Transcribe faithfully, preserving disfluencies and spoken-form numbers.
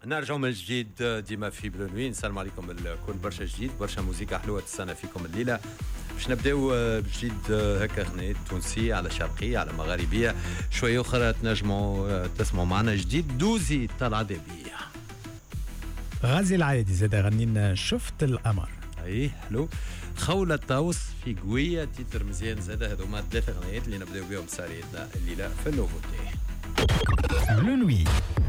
نرجعوا من جديد ديما في بلونوي. نسلم عليكم الكل، برشا جديد برشا موسيقى حلوه تستنى فيكم الليله. باش نبداو بجديد هكا غنية تونسية على شرقية على مغاربية، شوية أخرى تنجموا تسمعوا معنا جديد دوزي طلعة دبية. غازي العايدي زاد غنينا شفت القمر. أي حلو. خولة طاوس في قوية تيتر مزيان زاد. هذوما ثلاثة غنيات اللي نبداو بهم ساريتنا الليلة في النوفوتي. بلونوي